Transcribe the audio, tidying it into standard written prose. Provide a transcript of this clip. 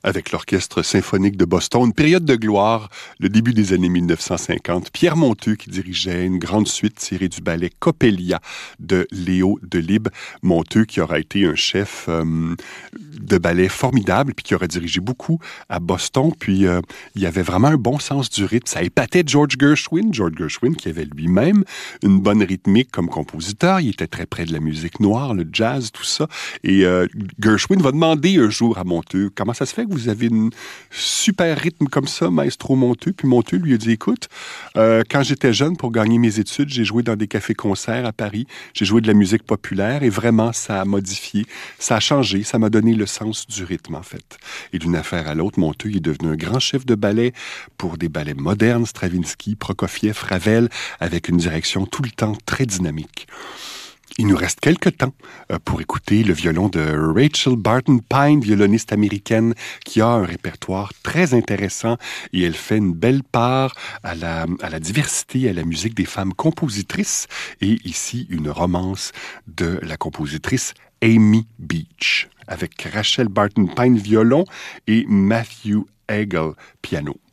avec l'Orchestre symphonique de Boston. Une période de gloire, le début des années 1950. Pierre Monteux qui dirigeait une grande suite tirée du ballet Coppelia de Léo Delibes. Monteux qui aura été un chef de ballet formidable puis qui aurait dirigé beaucoup à Boston. Puis il avait vraiment un bon sens du rythme. Ça épatait George Gershwin. George Gershwin qui avait lui-même une bonne rythmique comme compositeur. Il était très près de la musique noire, le jazz, tout ça. Et Gershwin va demander un jour à Monteux, comment ça se fait que vous avez une super rythme comme ça, maestro Monteux? Puis Monteux lui a dit, écoute, quand j'étais jeune, pour gagner mes études, j'ai joué dans des cafés-concerts à Paris, j'ai joué de la musique populaire et vraiment, ça a modifié, ça a changé, ça m'a donné le sens du rythme, en fait. Et d'une affaire à l'autre, Monteux est devenu un grand chef de ballet pour des ballets modernes, Stravinsky, Prokofiev, Ravel, avec une direction tout le temps très dynamique. Il nous reste quelques temps pour écouter le violon de Rachel Barton Pine, violoniste américaine qui a un répertoire très intéressant et elle fait une belle part à la diversité, à la musique des femmes compositrices. Et ici, une romance de la compositrice Amy Beach avec Rachel Barton Pine, violon, et Matthew Hagel, piano.